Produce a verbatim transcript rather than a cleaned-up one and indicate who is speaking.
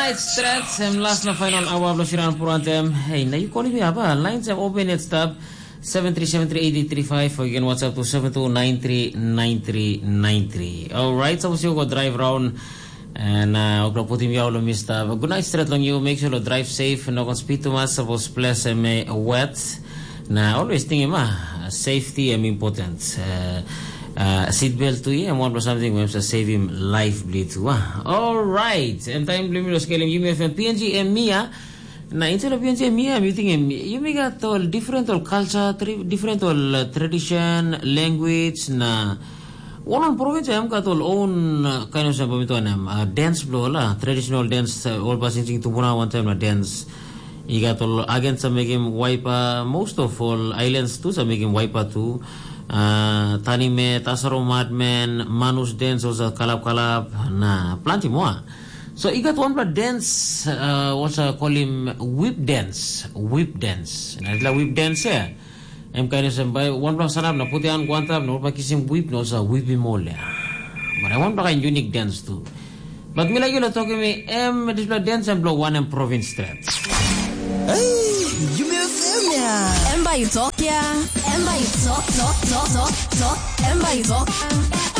Speaker 1: night strats. Um, last na final hour of Shiran Purantem. Hey, na you calling me up? Lines are open at stop seven three seven three eight eight three five. Or you can WhatsApp to seven two nine three nine three nine three. Alright, suppose you go drive round. And uh, okay, put him out of Mister Good night strat long you. Make sure to drive safe. No can speed too much. Suppose plus um, wet. Now always think uh, safety is important. Uh, Uh, seatbelt to you and one plus something we have to save him life bleed to ah. Alright, and time limit scaling you may have P N G and Mia. Now instead of P N G and Mia, I'm meeting you may got all different all culture, different all uh, tradition, language. Na one province I'm got all own uh, kind of something to them. Uh, dance floor la, traditional dance. Uh, all passing to Puna one time na dance. You got all against some make him wipe. Uh, most of all islands too, some make him wipe too. Uh, Tanime, Tasaro Madman, Manus dance also kalap kalap, na plenty more. So he got one but dance, uh, also call him whip dance, whip dance. Na ila whip dance eh. Em kaya sa bay one plus sarap na puti ang guantab no pa kisim whip no sa whip mole. But I want kind unique dance too. But me like you talking me em this dance and blow one and province strat.
Speaker 2: Hey, you may feel me.
Speaker 3: Em by you talk, yeah. Em by you talk, talk, talk, talk, talk. Em by you talk.